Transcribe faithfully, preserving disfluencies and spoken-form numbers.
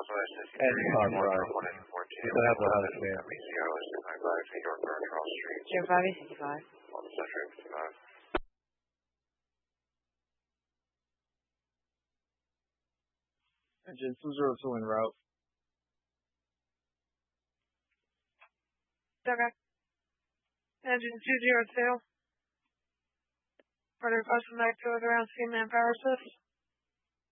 And car drive. You still have the house there. Zero five eight sixty-five. Engine two zero two en route. Okay. Engine two zero two. Further request from back to it around Seaman Power Assist.